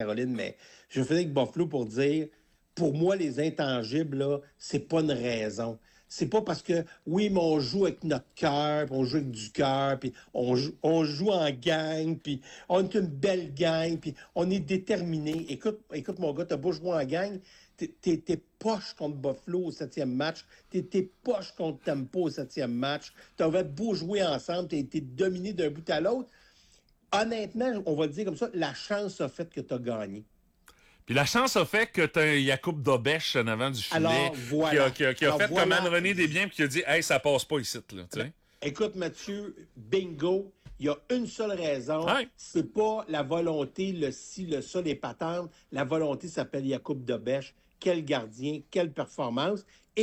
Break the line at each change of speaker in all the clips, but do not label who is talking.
Caroline, mais je faisais avec Buffalo pour dire, pour moi, les intangibles, là, c'est pas une raison. C'est pas parce que, oui, mais on joue avec notre cœur, puis on joue avec du cœur, puis on joue en gang, puis on est une belle gang, puis on est déterminé. Écoute, mon gars, t'as beau jouer en gang, t'es poche contre Buffalo au 7e match, t'es poche contre Tampa au 7e match, t'avais beau jouer ensemble, t'as été dominé d'un bout à l'autre. Honnêtement, on va le dire comme ça, la chance a fait que t'as gagné.
Puis la chance a fait que t'as un Jakub Dobeš en avant du filet
Alors, voilà.
qui a
Alors,
fait comme
voilà.
René Desbiens puis qui a dit « Hey, ça passe pas ici, là. » tu sais.
Écoute, Mathieu, bingo. Il y a une seule raison.
Ouais.
C'est pas la volonté, le ci, le ça, les patentes. La volonté s'appelle Jakub Dobeš. Quel gardien, quelle performance.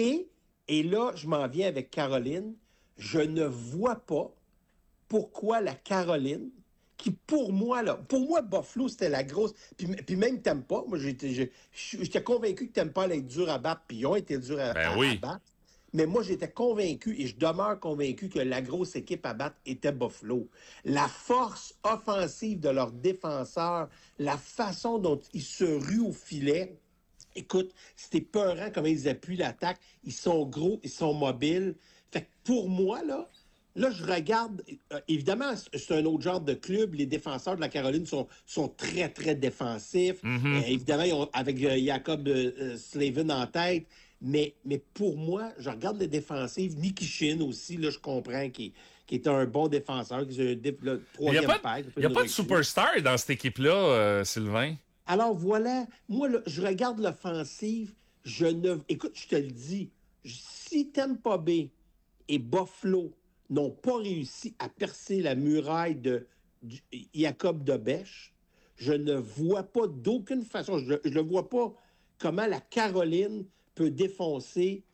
Et là, je m'en viens avec Caroline. Je ne vois pas pourquoi la Caroline, qui pour moi, Buffalo, c'était la grosse. Puis même Tampa, moi, j'étais convaincu que Tampa allait être dur à battre, puis ils ont été durs à
Oui.
battre. Mais moi, j'étais convaincu, et je demeure convaincu, que la grosse équipe à battre était Buffalo. La force offensive de leurs défenseurs, la façon dont ils se ruent au filet, écoute, c'était peurant comment ils appuient l'attaque. Ils sont gros, ils sont mobiles. Fait que pour moi, là, je regarde, évidemment, c'est un autre genre de club. Les défenseurs de la Caroline sont très, très défensifs. Évidemment, avec Jacob Slavin en tête. Mais pour moi, je regarde les défensives. Nikishin aussi, là, je comprends, qui est un bon défenseur, qui est le troisième pack.
Il n'y a pas de superstar dans cette équipe-là, Sylvain.
Alors voilà, moi, là, je regarde l'offensive, écoute, je te le dis, si Tampa Bay et Buffalo n'ont pas réussi à percer la muraille de Jacob Dobeš, je ne vois pas d'aucune façon, je ne vois pas comment la Caroline peut défoncer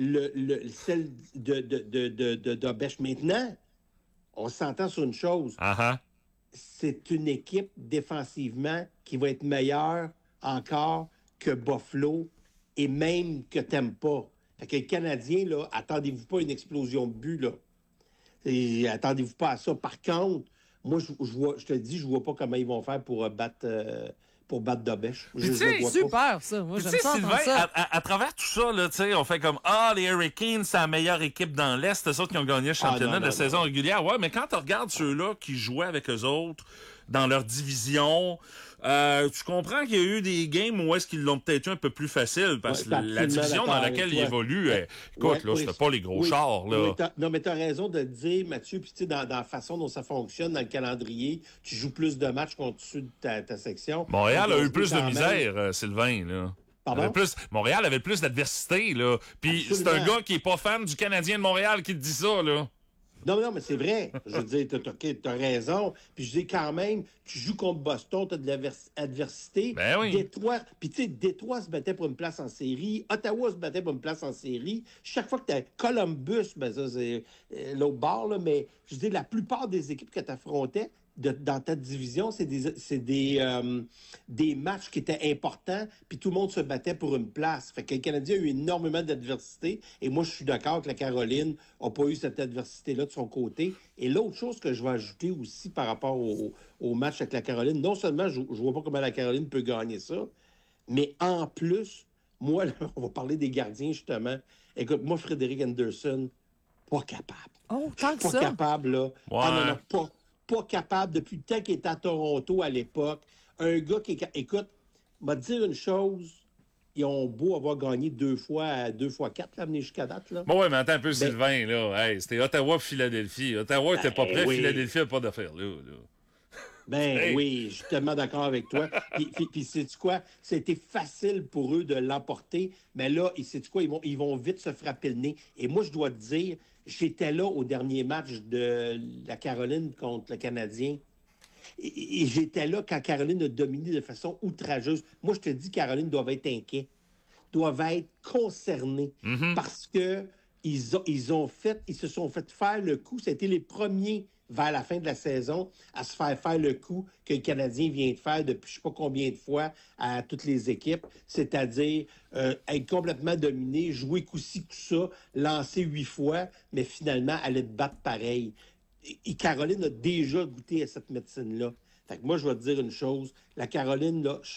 celle de Dobeš. Maintenant, on s'entend sur une chose.
Uh-huh.
C'est une équipe défensivement qui va être meilleure encore que Buffalo et même que Tampa. Fait que les Canadiens, là, attendez-vous pas à une explosion de but, là. Et attendez-vous pas à ça. Par contre, moi, je te dis, je vois pas comment ils vont faire pour battre Dobeš.
Puis tu sais,
super, ça. Moi, j'aime ça,
Sylvain,
ça.
à travers tout ça, là, tu sais, on fait comme, les Hurricanes, c'est la meilleure équipe dans l'Est, c'est eux qui ont gagné le championnat de saison régulière. Ouais, mais quand tu regardes ceux-là qui jouaient avec eux autres dans leur division, tu comprends qu'il y a eu des games où est-ce qu'ils l'ont peut-être eu un peu plus facile, parce que la division dans laquelle ils évoluent, écoute, là, c'était pas les gros chars, là.
Mais t'as raison de le dire, Mathieu, puis tu sais, dans la façon dont ça fonctionne, dans le calendrier, tu joues plus de matchs contre ceux de ta section.
Montréal a eu plus de misère, Sylvain, là. Montréal avait plus d'adversité, là. Puis c'est un gars qui est pas fan du Canadien de Montréal qui te dit ça, là.
Non, mais c'est vrai. Je veux dire, t'as raison. Puis je dis quand même, tu joues contre Boston, t'as de l'adversité.
Ben oui.
Détroit, puis tu sais, Détroit se battait pour une place en série. Ottawa se battait pour une place en série. Chaque fois que t'as Columbus, ben ça, c'est l'autre bord, là. Mais je dis, la plupart des équipes que t'affrontais dans ta division, c'est des matchs qui étaient importants, puis tout le monde se battait pour une place. Fait que le Canadien a eu énormément d'adversité, et moi, je suis d'accord que la Caroline n'a pas eu cette adversité-là de son côté. Et l'autre chose que je vais ajouter aussi par rapport au match avec la Caroline, non seulement je vois pas comment la Caroline peut gagner ça, mais en plus, moi, là, on va parler des gardiens, justement. Écoute, moi, Frédéric Anderson, pas capable.
Oh, tant que
pas
ça.
capable, là.
Ouais.
Pas capable depuis le temps qu'il était à Toronto à l'époque. Un gars qui écoute, m'a dire une chose, ils ont beau avoir gagné 2 fois 4, là, venir jusqu'à date, là.
Bon, ouais, mais attends un peu, Sylvain, là. Hey, c'était Ottawa-Philadelphie. Ottawa était pas prêt,
oui.
Philadelphie n'a pas d'affaires, là.
Oui, je suis tellement d'accord avec toi. Puis sais-tu quoi? C'était facile pour eux de l'emporter, mais là, sais-tu quoi? Ils vont vite se frapper le nez. Et moi, je dois te dire, j'étais là au dernier match de la Caroline contre le Canadien. Et j'étais là quand Caroline a dominé de façon outrageuse. Moi, je te dis, Caroline doivent être inquiets, doivent être concernés, parce que ils se sont fait faire le coup. C'était les premiers vers la fin de la saison à se faire le coup que le Canadien vient de faire depuis je sais pas combien de fois à toutes les équipes, c'est-à-dire être complètement dominé, jouer coup-ci, coup-ça, lancer 8 fois, mais finalement aller te battre pareil. Et Caroline a déjà goûté à cette médecine-là. Fait que moi, je vais te dire une chose. La Caroline, là,